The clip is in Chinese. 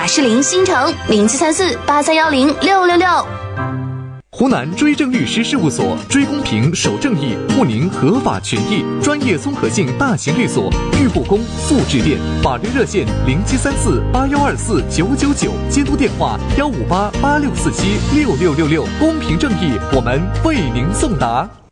雅士林新城073483106666。 湖南追正律师事务所，追公平守正义，护您合法权益，专业综合性大型律所，遇不公速致电，法律热线073481249999，监督电话15886476666，公平正义，我们为您送达。